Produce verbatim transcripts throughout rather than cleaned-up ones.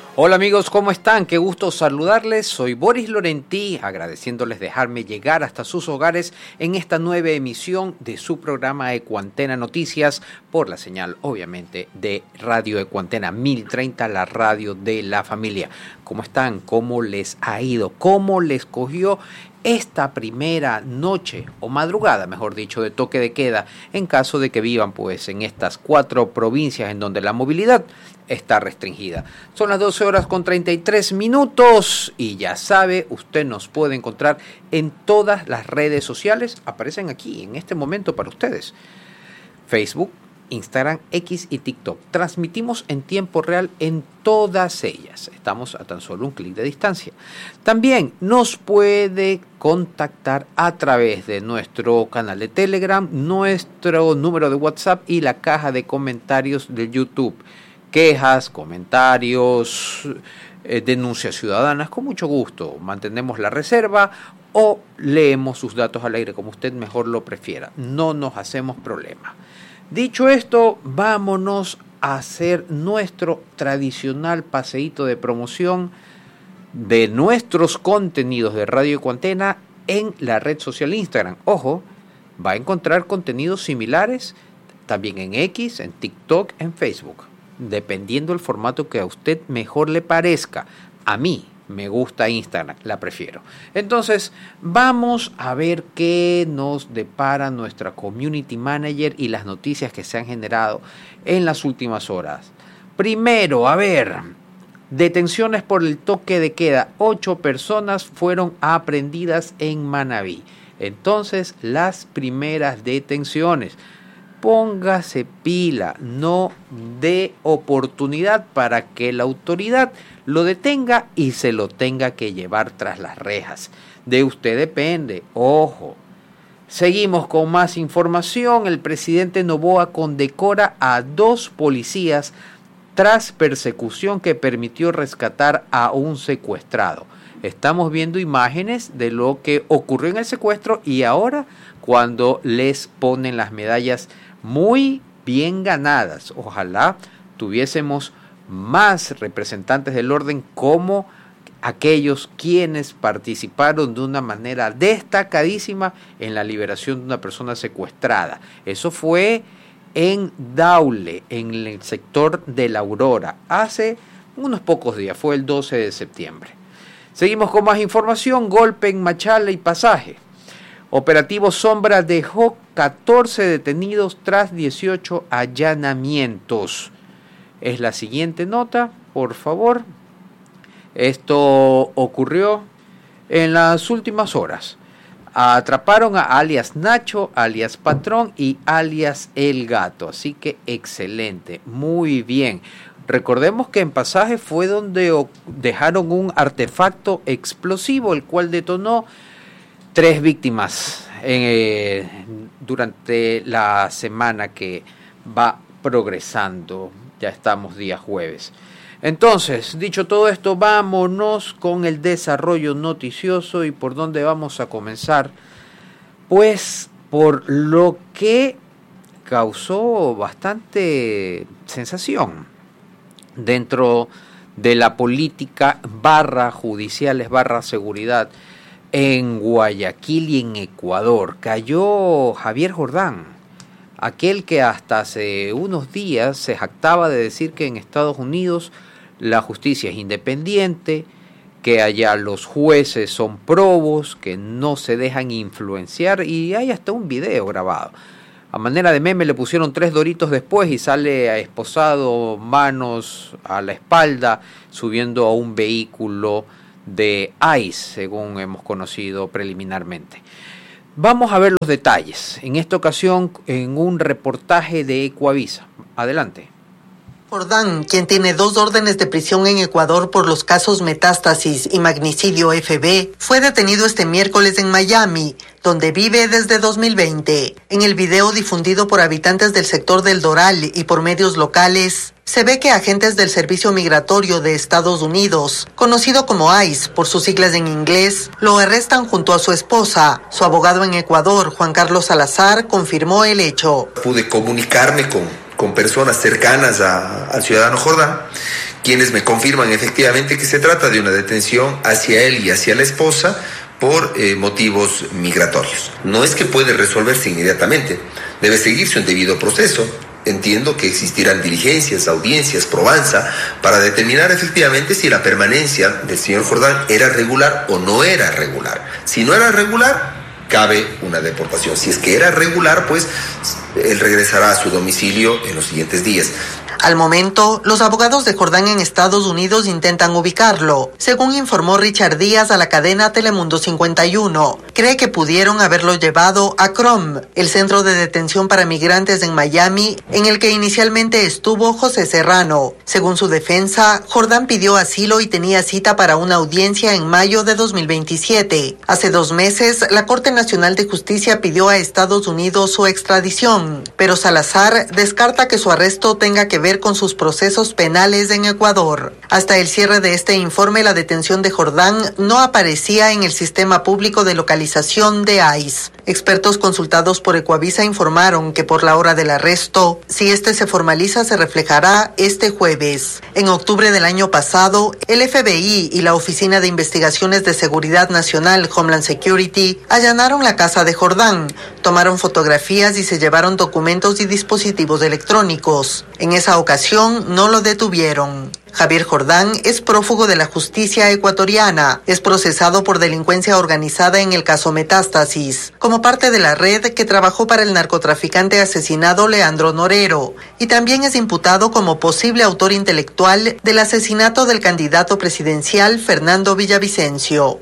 Hola amigos, ¿cómo están? Qué gusto saludarles. Soy Boris Lorentí, agradeciéndoles dejarme llegar hasta sus hogares en esta nueva emisión de su programa Ecuantena Noticias por la señal, obviamente, de Radio Ecuantena mil treinta, la radio de la familia. ¿Cómo están? ¿Cómo les ha ido? ¿Cómo les cogió esta primera noche o madrugada, mejor dicho, de toque de queda, en caso de que vivan pues en estas cuatro provincias en donde la movilidad está restringida? Son las doce horas con treinta y tres minutos y ya sabe, usted nos puede encontrar en todas las redes sociales, aparecen aquí en este momento para ustedes: Facebook, Instagram, X y TikTok. Transmitimos en tiempo real en todas ellas. Estamos a tan solo un clic de distancia. También nos puede contactar a través de nuestro canal de Telegram, nuestro número de WhatsApp y la caja de comentarios de YouTube. Quejas, comentarios, eh, denuncias ciudadanas, con mucho gusto. Mantenemos la reserva o leemos sus datos al aire, como usted mejor lo prefiera. No nos hacemos problema. Dicho esto, vámonos a hacer nuestro tradicional paseíto de promoción de nuestros contenidos de Radio Ecuantena en la red social Instagram. Ojo, va a encontrar contenidos similares también en X, en TikTok, en Facebook, dependiendo del formato que a usted mejor le parezca. A mí me gusta Instagram, la prefiero. Entonces, vamos a ver qué nos depara nuestra Community Manager y las noticias que se han generado en las últimas horas. Primero, a ver, detenciones por el toque de queda. Ocho personas fueron aprehendidas en Manabí. Entonces, las primeras detenciones. Póngase pila, no dé oportunidad para que la autoridad lo detenga y se lo tenga que llevar tras las rejas. De usted depende, ojo. Seguimos con más información. El presidente Noboa condecora a dos policías tras persecución que permitió rescatar a un secuestrado. Estamos viendo imágenes de lo que ocurrió en el secuestro y ahora cuando les ponen las medallas muy bien ganadas. Ojalá tuviésemos más representantes del orden como aquellos quienes participaron de una manera destacadísima en la liberación de una persona secuestrada. Eso fue en Daule, en el sector de La Aurora, hace unos pocos días, fue el doce de septiembre. Seguimos con más información. Golpe en Machala y Pasaje. Operativo Sombra dejó catorce detenidos tras dieciocho allanamientos. Es la siguiente nota, por favor. Esto ocurrió en las últimas horas. Atraparon a alias Nacho, alias Patrón y alias El Gato. Así que excelente, muy bien. Recordemos que en Pasaje fue donde dejaron un artefacto explosivo, el cual detonó tres víctimas eh, durante la semana que va progresando. Ya estamos día jueves. Entonces, dicho todo esto, vámonos con el desarrollo noticioso. ¿Y por dónde vamos a comenzar? Pues por lo que causó bastante sensación dentro de la política barra judiciales barra seguridad en Guayaquil y en Ecuador. Cayó Javier Jordán, aquel que hasta hace unos días se jactaba de decir que en Estados Unidos la justicia es independiente, que allá los jueces son probos, que no se dejan influenciar, y hay hasta un video grabado. A manera de meme le pusieron tres doritos después y sale esposado, manos a la espalda, subiendo a un vehículo de ICE, según hemos conocido preliminarmente. Vamos a ver los detalles, en esta ocasión en un reportaje de Ecuavisa. Adelante. Jordán, quien tiene dos órdenes de prisión en Ecuador por los casos Metástasis y Magnicidio F B, fue detenido este miércoles en Miami, donde vive desde dos mil veinte. En el video difundido por habitantes del sector del Doral y por medios locales, se ve que agentes del Servicio Migratorio de Estados Unidos, conocido como ICE por sus siglas en inglés, lo arrestan junto a su esposa. Su abogado en Ecuador, Juan Carlos Salazar, confirmó el hecho. Pude comunicarme con, con personas cercanas a, al ciudadano Jordán, quienes me confirman efectivamente que se trata de una detención hacia él y hacia la esposa por eh, motivos migratorios. No es que puede resolverse inmediatamente, debe seguirse un debido proceso. Entiendo que existirán diligencias, audiencias, probanza, para determinar efectivamente si la permanencia del señor Jordán era regular o no era regular. Si no era regular, cabe una deportación. Si es que era regular, pues él regresará a su domicilio en los siguientes días. Al momento, los abogados de Jordán en Estados Unidos intentan ubicarlo. Según informó Richard Díaz a la cadena Telemundo cincuenta y uno, cree que pudieron haberlo llevado a C R O M, el centro de detención para migrantes en Miami, en el que inicialmente estuvo José Serrano. Según su defensa, Jordán pidió asilo y tenía cita para una audiencia en mayo de dos mil veintisiete. Hace dos meses, la Corte Nacional de Justicia pidió a Estados Unidos su extradición, pero Salazar descarta que su arresto tenga que ver con sus procesos penales en Ecuador. Hasta el cierre de este informe, la detención de Jordán no aparecía en el sistema público de localización de I C E. Expertos consultados por Ecuavisa informaron que por la hora del arresto, si este se formaliza, se reflejará este jueves. En octubre del año pasado, el F B I y la Oficina de Investigaciones de Seguridad Nacional, Homeland Security, allanaron la casa de Jordán, tomaron fotografías y se llevaron documentos y dispositivos electrónicos. En esa ocasión no lo detuvieron. Javier Jordán es prófugo de la justicia ecuatoriana. Es procesado por delincuencia organizada en el caso Metástasis, como parte de la red que trabajó para el narcotraficante asesinado Leandro Norero, y también es imputado como posible autor intelectual del asesinato del candidato presidencial Fernando Villavicencio.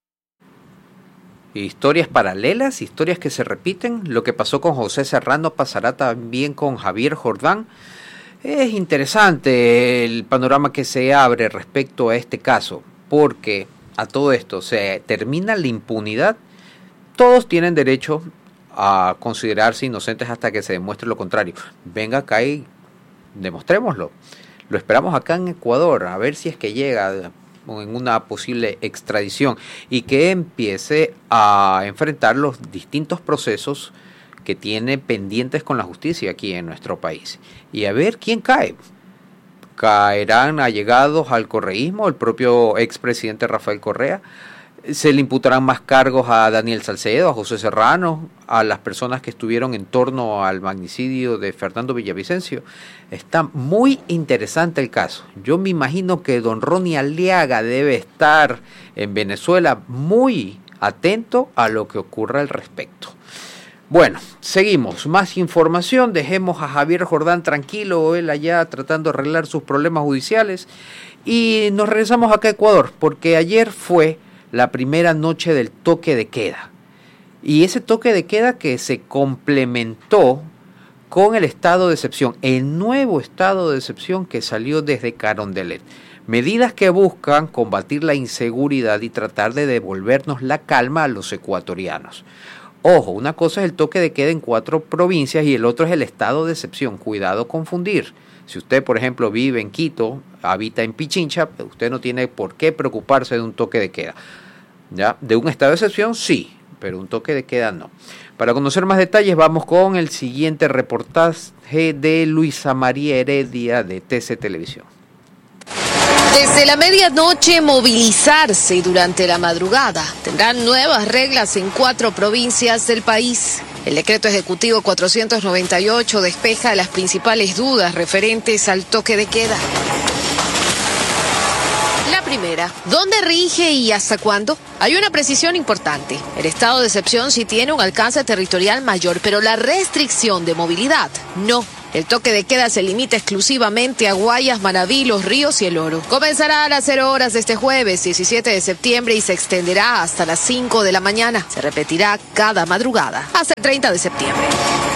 Historias paralelas, historias que se repiten. Lo que pasó con José Serrano pasará también con Javier Jordán. Es interesante el panorama que se abre respecto a este caso, porque a todo esto se termina la impunidad. Todos tienen derecho a considerarse inocentes hasta que se demuestre lo contrario. Venga acá y demostrémoslo. Lo esperamos acá en Ecuador, a ver si es que llega en una posible extradición y que empiece a enfrentar los distintos procesos que tiene pendientes con la justicia aquí en nuestro país. Y a ver quién cae. ¿Caerán allegados al correísmo, el propio expresidente Rafael Correa? ¿Se le imputarán más cargos a Daniel Salcedo, a José Serrano, a las personas que estuvieron en torno al magnicidio de Fernando Villavicencio? Está muy interesante el caso. Yo me imagino que don Ronnie Aliaga debe estar en Venezuela muy atento a lo que ocurra al respecto. Bueno, seguimos. Más información. Dejemos a Javier Jordán tranquilo, él allá tratando de arreglar sus problemas judiciales. Y nos regresamos acá a Ecuador, porque ayer fue la primera noche del toque de queda. Y ese toque de queda que se complementó con el estado de excepción, el nuevo estado de excepción que salió desde Carondelet. Medidas que buscan combatir la inseguridad y tratar de devolvernos la calma a los ecuatorianos. Ojo, una cosa es el toque de queda en cuatro provincias y el otro es el estado de excepción. Cuidado confundir. Si usted, por ejemplo, vive en Quito, habita en Pichincha, usted no tiene por qué preocuparse de un toque de queda. ¿Ya? De un estado de excepción, sí, pero un toque de queda no. Para conocer más detalles, vamos con el siguiente reportaje de Luisa María Heredia de T C Televisión. Desde la medianoche, movilizarse durante la madrugada. Tendrán nuevas reglas en cuatro provincias del país. El decreto ejecutivo cuatrocientos noventa y ocho despeja las principales dudas referentes al toque de queda. La primera, ¿dónde rige y hasta cuándo? Hay una precisión importante. El estado de excepción sí tiene un alcance territorial mayor, pero la restricción de movilidad no. El toque de queda se limita exclusivamente a Guayas, Manabí, Los Ríos y El Oro. Comenzará a las cero horas de este jueves, diecisiete de septiembre, y se extenderá hasta las cinco de la mañana. Se repetirá cada madrugada, hasta el treinta de septiembre.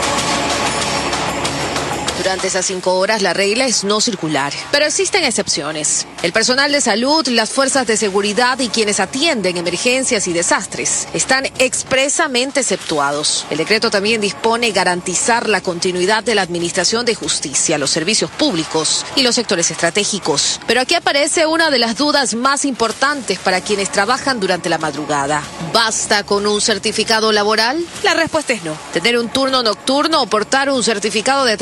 Durante esas cinco horas la regla es no circular, pero existen excepciones. El personal de salud, las fuerzas de seguridad y quienes atienden emergencias y desastres están expresamente exceptuados. El decreto también dispone garantizar la continuidad de la administración de justicia, los servicios públicos y los sectores estratégicos. Pero aquí aparece una de las dudas más importantes para quienes trabajan durante la madrugada. ¿Basta con un certificado laboral? La respuesta es no. Tener un turno nocturno o portar un certificado de trabajo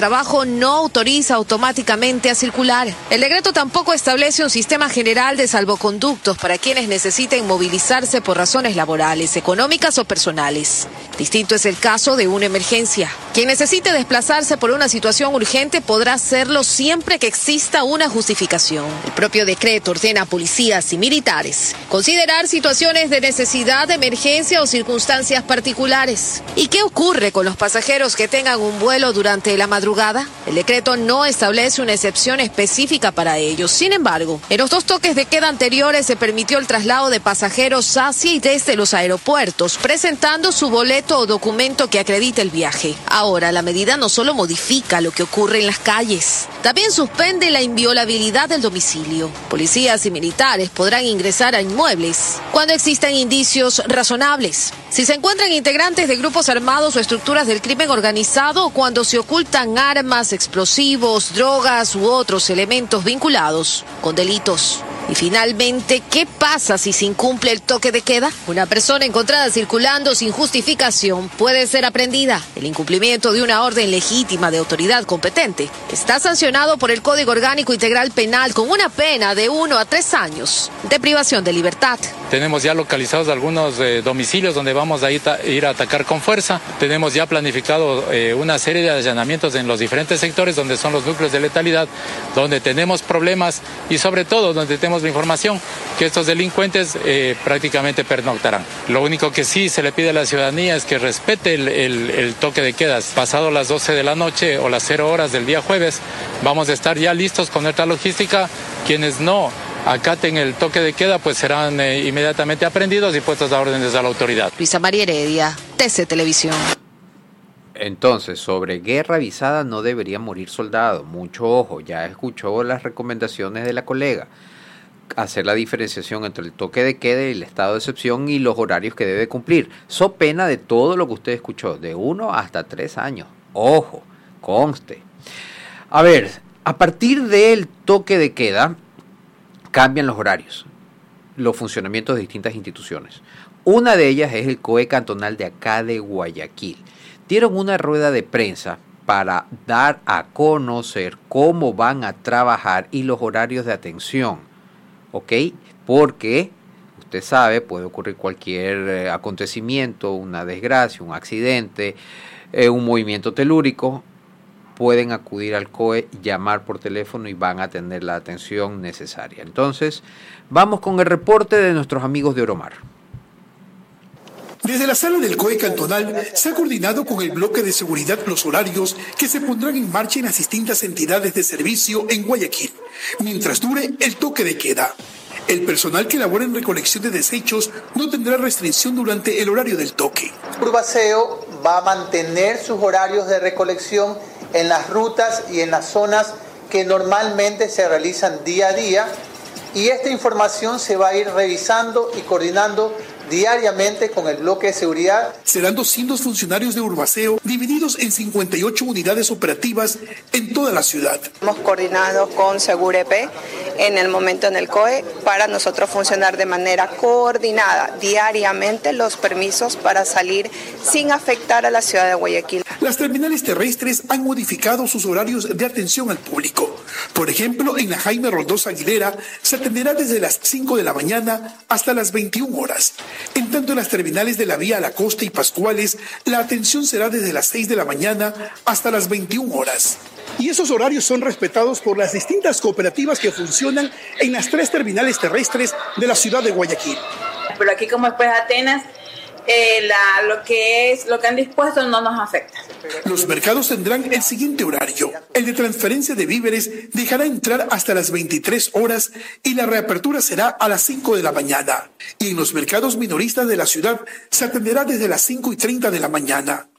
no autoriza automáticamente a circular. El decreto tampoco establece un sistema general de salvoconductos para quienes necesiten movilizarse por razones laborales, económicas o personales. Distinto es el caso de una emergencia. Quien necesite desplazarse por una situación urgente podrá hacerlo siempre que exista una justificación. El propio decreto ordena a policías y militares considerar situaciones de necesidad, emergencia o circunstancias particulares. ¿Y qué ocurre con los pasajeros que tengan un vuelo durante la madrugada? El decreto no establece una excepción específica para ellos. Sin embargo, en los dos toques de queda anteriores se permitió el traslado de pasajeros hacia y desde los aeropuertos, presentando su boleto o documento que acredite el viaje. Ahora, la medida no solo modifica lo que ocurre en las calles, también suspende la inviolabilidad del domicilio. Policías y militares podrán ingresar a inmuebles cuando existan indicios razonables. Si se encuentran integrantes de grupos armados o estructuras del crimen organizado o cuando se ocultan armas, explosivos, drogas u otros elementos vinculados con delitos. Y finalmente, ¿qué pasa si se incumple el toque de queda? Una persona encontrada circulando sin justificación puede ser aprendida. El incumplimiento de una orden legítima de autoridad competente está sancionado por el Código Orgánico Integral Penal con una pena de uno a tres años de privación de libertad. Tenemos ya localizados algunos eh, domicilios donde vamos a ir, a ir a atacar con fuerza. Tenemos ya planificado eh, una serie de allanamientos en los diferentes sectores donde son los núcleos de letalidad, donde tenemos problemas y sobre todo donde tenemos la información que estos delincuentes eh, prácticamente pernoctarán. Lo único que sí se le pide a la ciudadanía es que respete el, el, el toque de quedas. Pasado las doce de la noche o las cero horas del día jueves, vamos a estar ya listos con nuestra logística. Quienes no acaten el toque de queda, pues serán eh, inmediatamente aprendidos y puestos a órdenes a la autoridad. Luisa María Heredia, T C Televisión. Entonces, sobre guerra avisada no debería morir soldado. Mucho ojo, ya escuchó las recomendaciones de la colega. Hacer la diferenciación entre el toque de queda y el estado de excepción y los horarios que debe cumplir. So pena de todo lo que usted escuchó, de uno hasta tres años. Ojo, conste. A ver, a partir del toque de queda cambian los horarios, los funcionamientos de distintas instituciones. Una de ellas es el C O E cantonal de acá de Guayaquil. Dieron una rueda de prensa para dar a conocer cómo van a trabajar y los horarios de atención. ¿Ok? Porque, usted sabe, puede ocurrir cualquier eh, acontecimiento, una desgracia, un accidente, eh, un movimiento telúrico. Pueden acudir al C O E, llamar por teléfono y van a tener la atención necesaria. Entonces, vamos con el reporte de nuestros amigos de Oromar. Desde la sala del C O E cantonal se ha coordinado con el bloque de seguridad los horarios que se pondrán en marcha en las distintas entidades de servicio en Guayaquil, mientras dure el toque de queda. El personal que labora en recolección de desechos no tendrá restricción durante el horario del toque. Urbaceo va a mantener sus horarios de recolección en las rutas y en las zonas que normalmente se realizan día a día, y esta información se va a ir revisando y coordinando diariamente con el bloque de seguridad. Serán doscientos funcionarios de Urbaceo divididos en cincuenta y ocho unidades operativas en toda la ciudad. Hemos coordinado con Segurep en el momento en el C O E para nosotros funcionar de manera coordinada diariamente los permisos para salir sin afectar a la ciudad de Guayaquil. Las terminales terrestres han modificado sus horarios de atención al público. Por ejemplo, en la Jaime Roldós Aguilera se atenderá desde las cinco de la mañana hasta las veintiuna horas. En tanto, en las terminales de la vía a la Costa y Pascuales, la atención será desde las seis de la mañana hasta las veintiuna horas. Y esos horarios son respetados por las distintas cooperativas que funcionan en las tres terminales terrestres de la ciudad de Guayaquil. Pero aquí, como después de Atenas, eh, la, lo que es lo que han dispuesto no nos afecta. Los mercados tendrán el siguiente horario. El de transferencia de víveres dejará entrar hasta las veintitrés horas y la reapertura será a las cinco de la mañana. Y en los mercados minoristas de la ciudad se atenderá desde las cinco y treinta de la mañana.